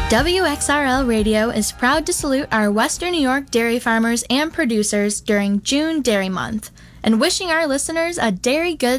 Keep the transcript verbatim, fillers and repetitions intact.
W X R L Radio is proud to salute our Western New York dairy farmers and producers during June Dairy Month, and wishing our listeners a Dairy Good